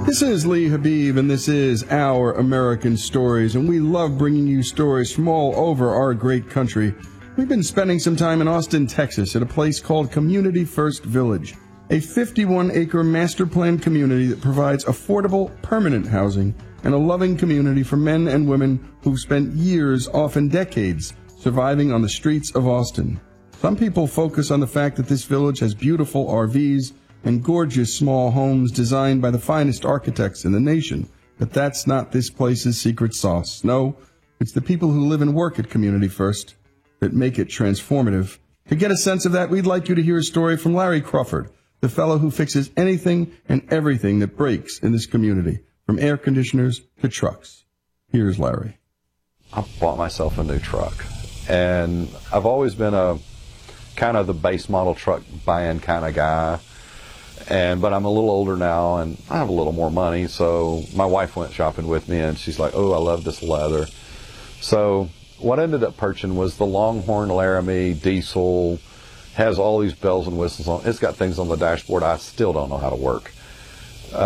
This is Lee Habib, and this is Our American Stories, and we love bringing you stories from all over our great country. We've been spending some time in Austin, Texas, at a place called Community First Village, a 51-acre master plan community that provides affordable, permanent housing and a loving community for men and women who've spent years, often decades, surviving on the streets of Austin. Some people focus on the fact that this village has beautiful RVs and gorgeous small homes designed by the finest architects in the nation, but that's not this place's secret sauce. No, it's the people who live and work at Community First that make it transformative. To get a sense of that, we'd like you to hear a story from Larry Crawford, the fellow who fixes anything and everything that breaks in this community, from air conditioners to trucks. Here's Larry. I bought myself a new truck, and I've always been a kind of the base model truck buying kind of guy. But I'm a little older now, and I have a little more money, so my wife went shopping with me, and she's like, oh, I love this leather. So what I ended up purchasing was the Longhorn Laramie diesel, has all these bells and whistles on. It's got things on the dashboard I still don't know how to work.